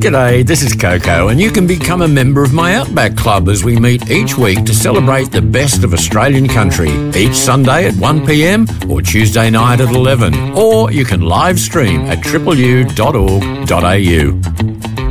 G'day, this is Coco, and you can become a member of my Outback Club as we meet each week to celebrate the best of Australian country, each Sunday at 1 p.m. or Tuesday night at 11. Or you can live stream at tripleu.org.au.